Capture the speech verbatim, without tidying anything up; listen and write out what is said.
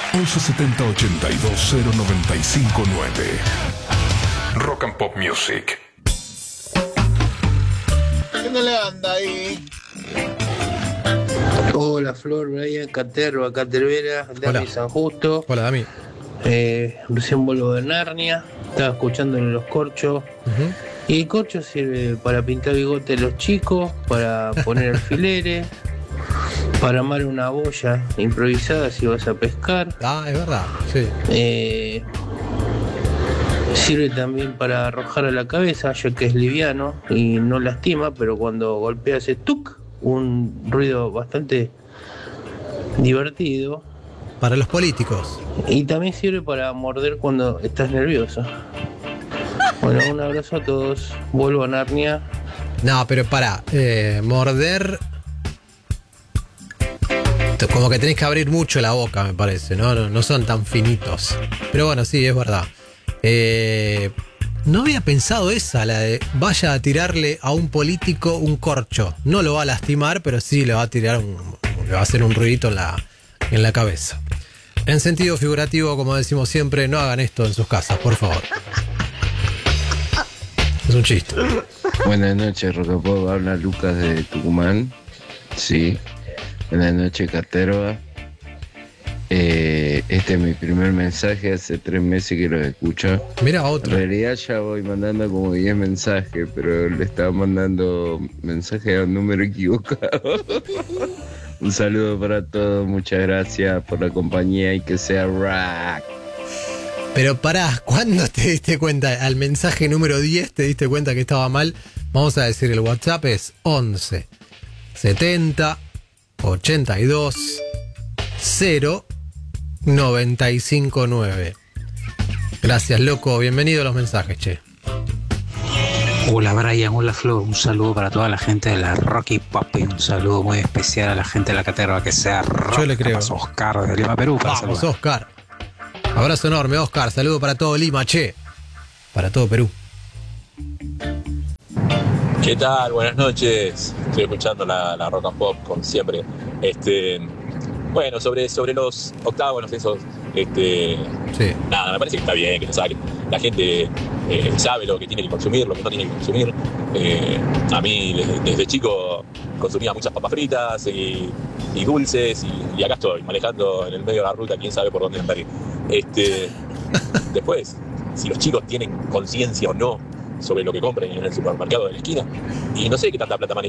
once setenta ochenta y dos cero noventa y cinco nueve. Rock and Pop Music. ¿Qué no le anda ahí? Hola Flor, Brian, Caterva, Catervera, Dami San Justo. Hola Dami. Eh, recién vuelvo de Narnia, estaba escuchándole los corchos. Uh-huh. Y el corcho sirve para pintar bigote de los chicos, para poner alfileres, para armar una boya improvisada si vas a pescar. Ah, es verdad, sí. Eh, sirve también para arrojar a la cabeza, ya que es liviano y no lastima, pero cuando golpea hace tuc, un ruido bastante divertido. Para los políticos. Y también sirve para morder cuando estás nervioso. Bueno, un abrazo a todos. Vuelvo a Narnia. No, pero para, eh, morder... Como que tenés que abrir mucho la boca, me parece, ¿no? No, no son tan finitos. Pero bueno, sí, es verdad. Eh, no había pensado esa, la de vaya a tirarle a un político un corcho. No lo va a lastimar, pero sí le va a tirar un... le va a hacer un ruidito en la, en la cabeza. En sentido figurativo, como decimos siempre, no hagan esto en sus casas, por favor. Es un chiste. Buenas noches, Rocapop. Habla Lucas de Tucumán. Sí. Buenas noches, Caterva. Eh, este es mi primer mensaje. Hace tres meses que lo escucho. Mira, otro. En realidad ya voy mandando como diez mensajes, pero le estaba mandando mensajes a un número equivocado. Un saludo para todos. Muchas gracias por la compañía y que sea rock. Pero pará, ¿cuándo te diste cuenta? Al mensaje número diez te diste cuenta que estaba mal. Vamos a decir, el WhatsApp es once setenta ochenta y dos cero noventa y cinco nueve. Gracias, loco. Bienvenido a los mensajes, che. Hola Brian, hola Flor, un saludo para toda la gente de la Rocky Pop y un saludo muy especial a la gente de la Caterva que sea rock. Yo le creo. Oscar de Lima, Perú. Para Vamos, saludar. Oscar. Abrazo enorme, Oscar. Saludo para todo Lima, che. Para todo Perú. ¿Qué tal? Buenas noches. Estoy escuchando la, la Rock and Pop, como siempre. Este, bueno, sobre, sobre los octágonos, esos, este, sí. Nada, me parece que está bien que se saquen. La gente eh, sabe lo que tiene que consumir, lo que no tiene que consumir. Eh, a mí, desde, desde chico, consumía muchas papas fritas y, y dulces, y, y acá estoy, manejando en el medio de la ruta, quién sabe por dónde andar. Este, después, si los chicos tienen conciencia o no sobre lo que compren en el supermercado de la esquina, y no sé qué tanta plata manejan